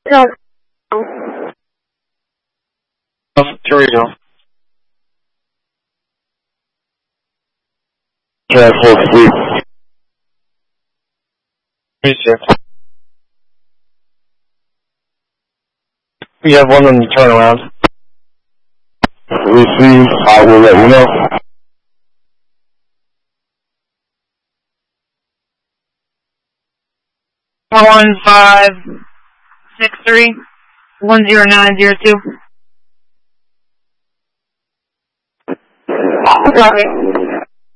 No. Here we go. Careful, sleep. Me too. We have one on the turnaround. Receive, I will let you know. 41563-10902. Copy.